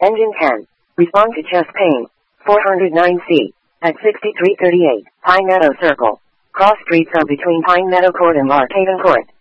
Engine 10. Respond to chest pain. 409C. At 6338, Pine Meadow Circle. Cross streets are between Pine Meadow Court and Larkhaven Court.